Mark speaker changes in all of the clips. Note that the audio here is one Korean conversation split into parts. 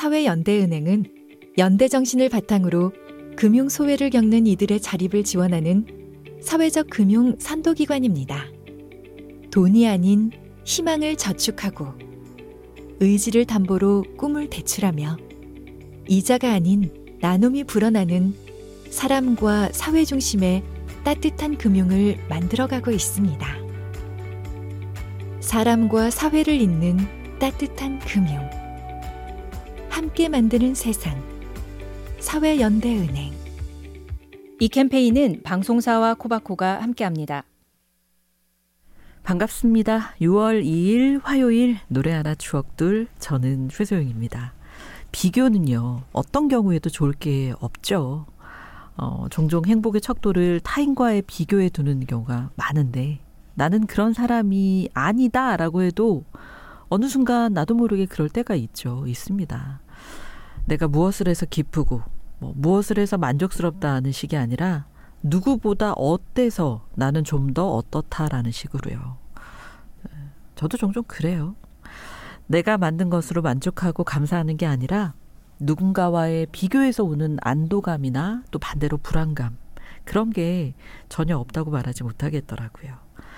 Speaker 1: 사회연대은행은 연대 정신을 바탕으로 금융 소외를 겪는 이들의 자립을 지원하는 사회적 금융 선도기관입니다. 돈이 아닌 희망을 저축하고 의지를 담보로 꿈을 대출하며 이자가 아닌 나눔이 불어나는 사람과 사회 중심의 따뜻한 금융을 만들어가고 있습니다. 사람과 사회를 잇는 따뜻한 금융. 함께 만드는 세상. 사회연대은행.
Speaker 2: 이 캠페인은 방송사와 코바코가 함께합니다.
Speaker 3: 반갑습니다. 6월 2일 화요일 노래 하나 추억들, 저는 최소영입니다. 비교는요, 어떤 경우에도 좋을 게 없죠. 종종 행복의 척도를 타인과의 비교해 두는 경우가 많은데, 나는 그런 사람이 아니다 라고 해도 어느 순간 나도 모르게 그럴 때가 있습니다. 내가 무엇을 해서 기쁘고 무엇을 해서 만족스럽다 하는 식이 아니라 누구보다 어때서 나는 좀 더 어떻다라는 식으로요. 저도 종종 그래요. 내가 만든 것으로 만족하고 감사하는 게 아니라 누군가와의 비교에서 오는 안도감이나 또 반대로 불안감, 그런 게 전혀 없다고 말하지 못하겠더라고요.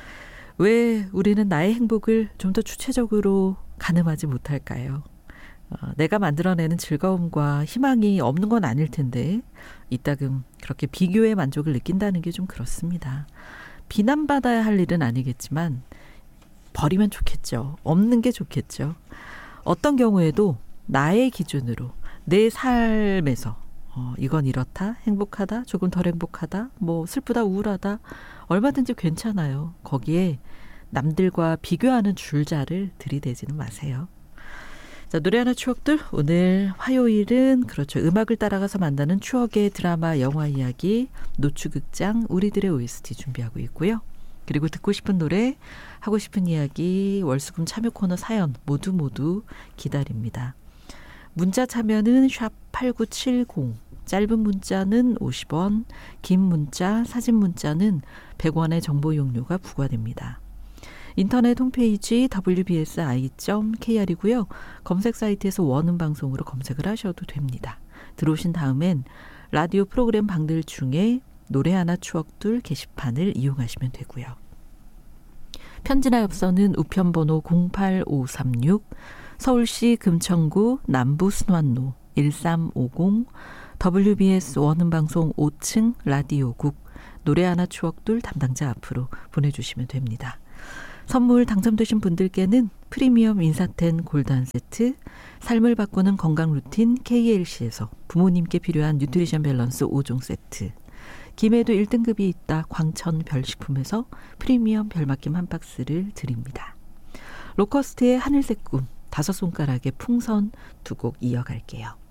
Speaker 3: 왜 우리는 나의 행복을 좀 더 주체적으로 가늠하지 못할까요? 내가 만들어내는 즐거움과 희망이 없는 건 아닐 텐데 이따금 그렇게 비교의 만족을 느낀다는 게 좀 그렇습니다. 비난받아야 할 일은 아니겠지만 버리면 좋겠죠. 없는 게 좋겠죠. 어떤 경우에도 나의 기준으로 내 삶에서 이건 이렇다, 행복하다, 조금 덜 행복하다, 슬프다, 우울하다, 얼마든지 괜찮아요. 거기에 남들과 비교하는 줄자를 들이대지는 마세요. 자, 노래 하나 추억들, 오늘 화요일은 그렇죠, 음악을 따라가서 만나는 추억의 드라마, 영화 이야기, 노추극장 우리들의 OST 준비하고 있고요. 그리고 듣고 싶은 노래, 하고 싶은 이야기, 월수금 참여 코너 사연 모두 기다립니다. 문자 참여는 샵8970, 짧은 문자는 50원, 긴 문자, 사진 문자는 100원의 정보 이용료가 부과됩니다. 인터넷 홈페이지 wbsi.kr이고요. 검색 사이트에서 원음 방송으로 검색을 하셔도 됩니다. 들어오신 다음엔 라디오 프로그램 방들 중에 노래 하나 추억들 게시판을 이용하시면 되고요. 편지나 엽서는 우편번호 08536, 서울시 금천구 남부순환로 1350, WBS 원음방송 5층 라디오국 노래 하나 추억들 담당자 앞으로 보내주시면 됩니다. 선물 당첨되신 분들께는 프리미엄 인사텐 골단 세트, 삶을 바꾸는 건강 루틴 KLC에서 부모님께 필요한 뉴트리션 밸런스 5종 세트, 김해도 1등급이 있다 광천 별식품에서 프리미엄 별맛김 한 박스를 드립니다. 로커스트의 하늘색 꿈, 5손가락의 풍선 두 곡 이어갈게요.